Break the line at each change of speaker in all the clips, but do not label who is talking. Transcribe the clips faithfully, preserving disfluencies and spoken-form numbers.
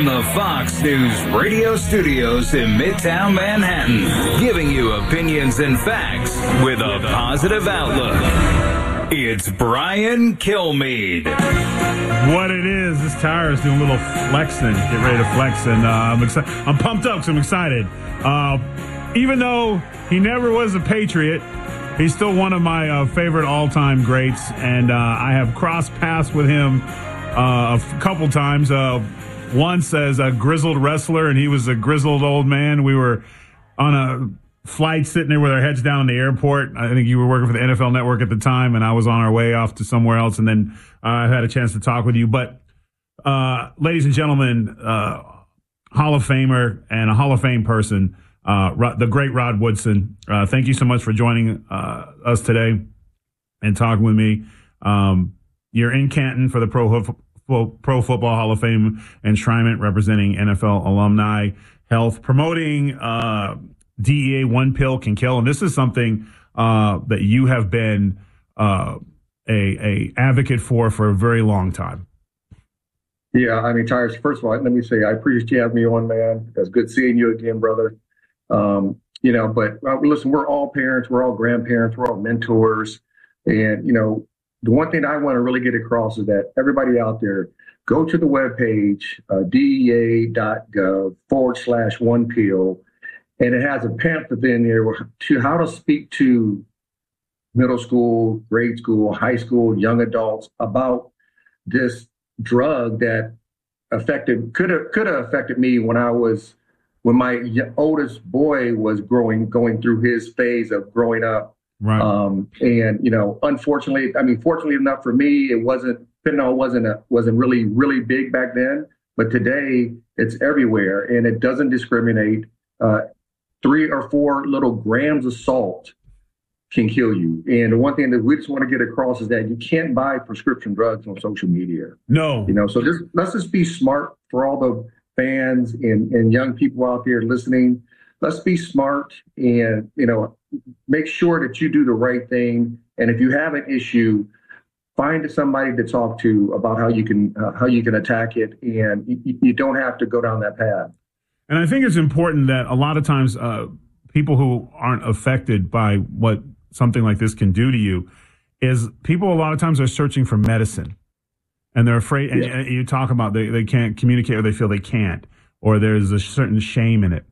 from the Fox News radio studios in Midtown Manhattan, giving you opinions and facts with a positive outlook. It's Brian Kilmeade.
What it is, this tire is doing a little flexing. Get ready to flex, and uh, I'm excited. I'm pumped up because I'm excited. Uh, even though he never was a Patriot, he's still one of my uh, favorite all-time greats, and uh, I have crossed paths with him uh, a f- couple times. Uh, once as a grizzled wrestler, and he was a grizzled old man. We were on a flight sitting there with our heads down in the airport. I think you were working for the N F L Network at the time, and I was on our way off to somewhere else, and then uh, I had a chance to talk with you. But, uh, ladies and gentlemen, uh, Hall of Famer and a Hall of Fame person, uh, Rod, the great Rod Woodson. Uh, thank you so much for joining uh, us today and talking with me. Um, you're in Canton for the Pro, Pro Football Hall of Fame enshrinement, representing N F L alumni health, promoting uh, D E A One Pill Can Kill, and this is something uh, that you have been uh, a, a advocate for for a very long time.
Yeah, I mean, Tyrus, first of all, let me say I appreciate you having me on, man. It's good seeing you again, brother. Um, you know, but uh, listen, we're all parents, we're all grandparents, we're all mentors. And, you know, the one thing I want to really get across is that everybody out there, go to the webpage, uh, dea.gov forward slash one pill. And it has a pamphlet in there to how to speak to middle school, grade school, high school, young adults about this drug that affected, could have, could have affected me when I was, when my oldest boy was growing, going through his phase of growing up.
Right.
Um, and, you know, unfortunately, I mean, fortunately enough for me, it wasn't, fentanyl wasn't, a, wasn't really, really big back then, but today it's everywhere and it doesn't discriminate. Uh, three or four little grams of salt can kill you. And the one thing that we just want to get across is that you can't buy prescription drugs on social media.
No.
You know, so just, let's just be smart for all the fans and, and young people out there listening. Let's be smart and, you know, make sure that you do the right thing. And if you have an issue, find somebody to talk to about how you can, uh, how you can attack it. And you, you don't have to go down that path.
And I think it's important that a lot of times uh, people who aren't affected by what something like this can do to you is people a lot of times are searching for medicine and they're afraid. And,
yeah.
and you talk about they, they can't communicate or they feel they can't, or there's a certain shame in it.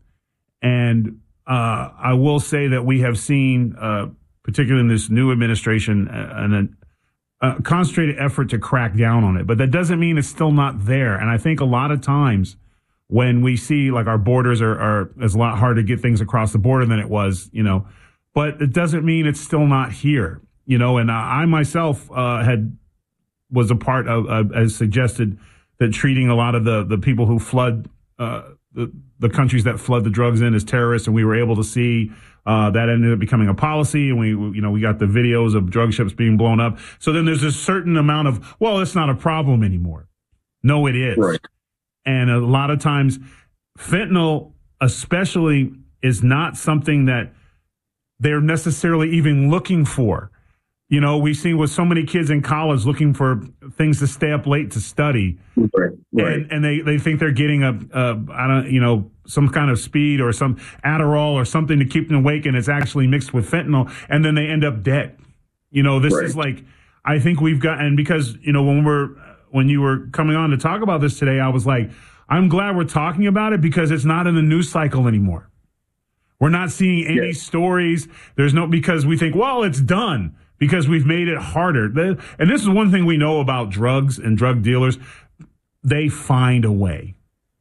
And uh, I will say that we have seen, uh, particularly in this new administration, an, a concentrated effort to crack down on it. But that doesn't mean it's still not there. And I think a lot of times when we see like our borders are, are it's a lot harder to get things across the border than it was, you know, but it doesn't mean it's still not here, you know, and I, I myself uh, had was a part of, uh, as suggested that treating a lot of the, the people who flood uh, the, the countries that flood the drugs in as terrorists. And we were able to see uh, that ended up becoming a policy. And we, you know, we got the videos of drug ships being blown up. So then there's a certain amount of, well, it's not a problem anymore. No, it is.
Right.
And a lot of times, fentanyl especially is not something that they're necessarily even looking for. You know, we've seen with so many kids in college looking for things to stay up late to study.
Right, right.
And, and they, they think they're getting a, a, I don't, you know, some kind of speed or some Adderall or something to keep them awake, and it's actually mixed with fentanyl, and then they end up dead. You know, this
right.
is like, I think we've got, and because, you know, when we're, when you were coming on to talk about this today, I was like, I'm glad we're talking about it because it's not in the news cycle anymore. We're not seeing any
yes.
stories. There's no, because we think, well, it's done because we've made it harder. And this is one thing we know about drugs and drug dealers. They find a way.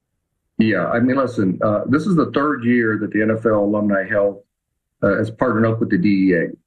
Yeah. I mean, listen, uh, this is the third year that the N F L Alumni Health uh, has partnered up with the D E A.